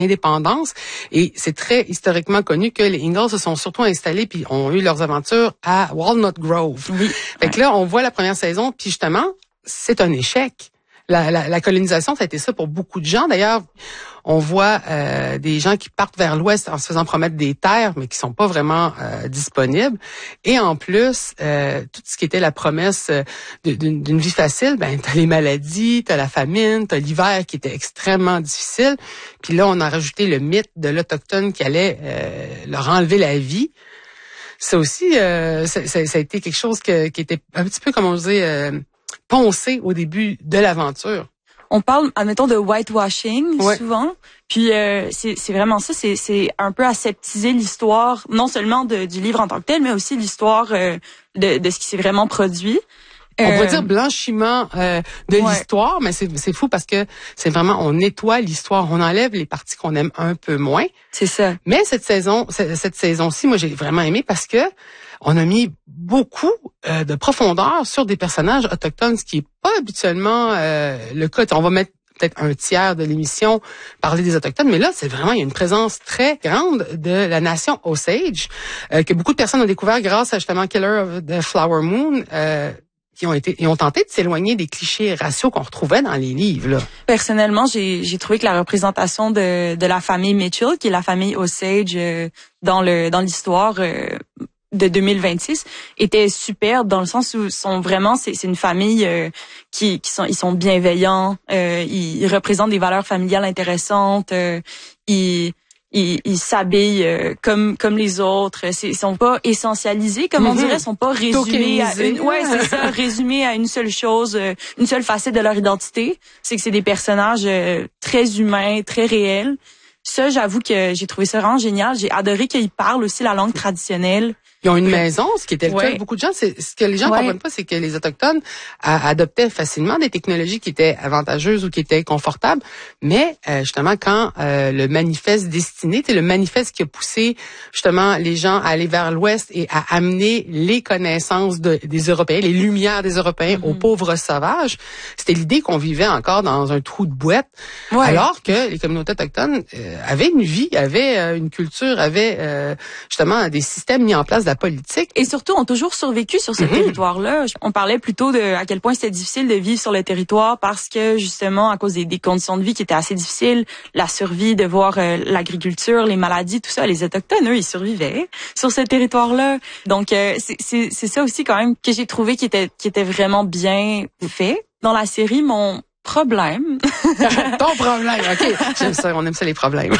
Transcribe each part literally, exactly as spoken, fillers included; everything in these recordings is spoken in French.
indépendance. Et c'est très historiquement connu que les Ingalls se sont surtout installés puis ont eu leurs aventures à Walnut Grove. Oui. Fait que là, on voit la première saison, puis justement, c'est un échec. La, la, la colonisation, ça a été ça pour beaucoup de gens. D'ailleurs, on voit euh, des gens qui partent vers l'ouest en se faisant promettre des terres, mais qui sont pas vraiment euh, disponibles. Et en plus, euh, tout ce qui était la promesse euh, d'une, d'une vie facile, ben t'as les maladies, t'as la famine, t'as l'hiver qui était extrêmement difficile. Puis là, on a rajouté le mythe de l'Autochtone qui allait euh, leur enlever la vie. Ça aussi, euh, ça, ça, ça a été quelque chose que, qui était un petit peu, comme on disait, euh, poncé au début de l'aventure. On parle, admettons, de whitewashing ouais. souvent. Puis euh, c'est, c'est vraiment ça, c'est, c'est un peu aseptiser l'histoire, non seulement de, du livre en tant que tel, mais aussi l'histoire euh, de, de ce qui s'est vraiment produit. On euh, pourrait dire blanchiment euh, de ouais. l'histoire, mais c'est, c'est fou parce que c'est vraiment, on nettoie l'histoire, on enlève les parties qu'on aime un peu moins. C'est ça. Mais cette saison, cette, cette saison-ci, moi j'ai vraiment aimé parce que on a mis beaucoup euh, de profondeur sur des personnages autochtones, ce qui est pas habituellement euh, le cas. On va mettre peut-être un tiers de l'émission parler des Autochtones, mais là, c'est vraiment, il y a une présence très grande de la nation Osage, euh, que beaucoup de personnes ont découvert grâce à justement Killer of the Flower Moon, euh, qui ont été, ils ont tenté de s'éloigner des clichés raciaux qu'on retrouvait dans les livres, là. Personnellement, j'ai, j'ai trouvé que la représentation de, de la famille Mitchell, qui est la famille Osage euh, dans le, dans l'histoire, euh, de deux mille vingt-six était superbe dans le sens où sont vraiment c'est c'est une famille euh, qui qui sont ils sont bienveillants, euh, ils, ils représentent des valeurs familiales intéressantes, euh, ils ils ils s'habillent euh, comme comme les autres, c'est, ils sont pas essentialisés comme on mm-hmm. dirait, ils sont pas résumés à une ouais, c'est ça, résumés à une seule chose, euh, une seule facette de leur identité, c'est que c'est des personnages euh, très humains, très réels. Ça, j'avoue que j'ai trouvé ça vraiment génial, j'ai adoré qu'ils parlent aussi la langue traditionnelle. Ils ont une maison, ce qui était le ouais. cas de beaucoup de gens. C'est, ce que les gens ne ouais. comprennent pas, c'est que les Autochtones a, adoptaient facilement des technologies qui étaient avantageuses ou qui étaient confortables. Mais euh, justement, quand euh, le manifeste destiné, c'est le manifeste qui a poussé justement les gens à aller vers l'Ouest et à amener les connaissances de, des Européens, les lumières des Européens mm-hmm. aux pauvres sauvages, c'était l'idée qu'on vivait encore dans un trou de boîte. Ouais. Alors que les communautés autochtones euh, avaient une vie, avaient euh, une culture, avaient euh, justement des systèmes mis en place de la politique. Et surtout, ont toujours survécu sur ce mm-hmm. territoire-là. On parlait plutôt de à quel point c'était difficile de vivre sur le territoire parce que, justement, à cause des, des conditions de vie qui étaient assez difficiles, la survie, de voir euh, l'agriculture, les maladies, tout ça, les Autochtones, eux, ils survivaient sur ce territoire-là. Donc, euh, c'est, c'est, c'est ça aussi, quand même, que j'ai trouvé qui était, qui était vraiment bien fait. Dans la série, mon problème... Ton problème, OK. J'aime ça, on aime ça, les problèmes.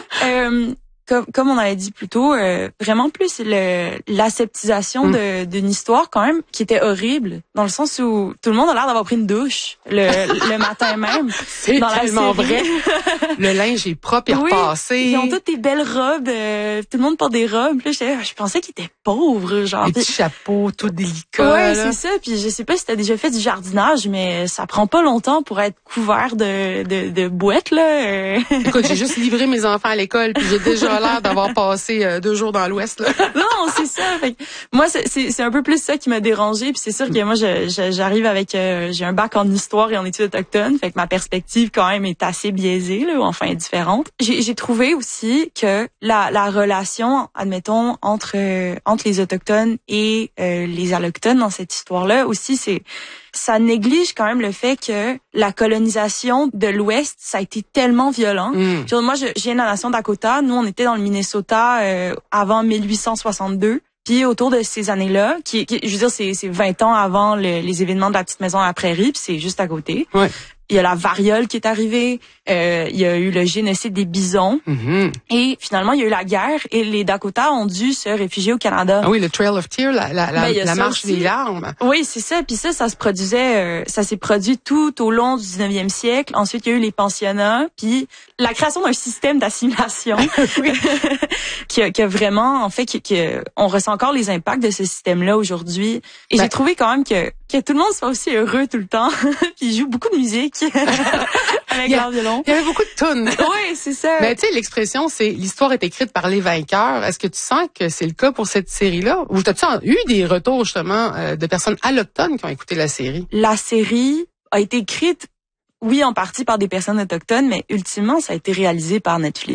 euh, Comme, comme on avait dit plus tôt, euh, vraiment plus le, l'aseptisation mm. de, d'une histoire quand même qui était horrible, dans le sens où tout le monde a l'air d'avoir pris une douche le, le matin même. C'est dans tellement la vrai. Le linge est propre et oui, repassé. Ils ont toutes des belles robes, euh, tout le monde porte des robes. Puis là, je pensais qu'ils étaient pauvres, genre. Des petits chapeaux, tout délicats. Ouais, c'est ça. Puis je sais pas si t'as déjà fait du jardinage, mais ça prend pas longtemps pour être couvert de de, de boîtes là. Écoute, j'ai juste livré mes enfants à l'école, puis j'ai déjà l'air d'avoir passé euh, deux jours dans l'Ouest. Là. Non, c'est ça. Fait que moi, c'est, c'est, c'est un peu plus ça qui m'a dérangée. Puis c'est sûr que moi, je, je, j'arrive avec... Euh, j'ai un bac en histoire et en études autochtones. Fait que ma perspective, quand même, est assez biaisée, là, ou enfin, est différente. J'ai, j'ai trouvé aussi que la, la relation, admettons, entre, euh, entre les Autochtones et euh, les Allochtones dans cette histoire-là, aussi, c'est... ça néglige quand même le fait que la colonisation de l'Ouest, ça a été tellement violent. Mm. Genre, moi, je, je viens de la nation Dakota. Nous, on était dans le Minnesota euh, avant mille huit cent soixante-deux. Puis autour de ces années-là, qui, qui je veux dire, c'est, c'est vingt ans avant le, les événements de la petite maison à la prairie, puis c'est juste à côté. Ouais. Il y a la variole qui est arrivée, euh, il y a eu le génocide des bisons, mm-hmm. et finalement, il y a eu la guerre, et les Dakota ont dû se réfugier au Canada. Ah oui, le Trail of Tears, la, la, ben, la marche aussi. des larmes. Oui, c'est ça. Puis ça, ça se produisait, euh, ça s'est produit tout au long du dix-neuvième siècle. Ensuite, il y a eu les pensionnats, puis la création d'un système d'assimilation qui, a, qui a vraiment, en fait, qui, qui a, on ressent encore les impacts de ce système-là aujourd'hui. Et ben, j'ai trouvé quand même que que tout le monde soit aussi heureux tout le temps, puis il joue beaucoup de musique avec leur violon. Il y avait beaucoup de tunes. Oui, c'est ça. Mais tu sais, l'expression, c'est l'histoire est écrite par les vainqueurs. Est-ce que tu sens que c'est le cas pour cette série-là? Ou as-tu eu des retours, justement, euh, de personnes allochtones qui ont écouté la série? La série a été écrite, oui, en partie par des personnes autochtones, mais ultimement, ça a été réalisé par Netflix.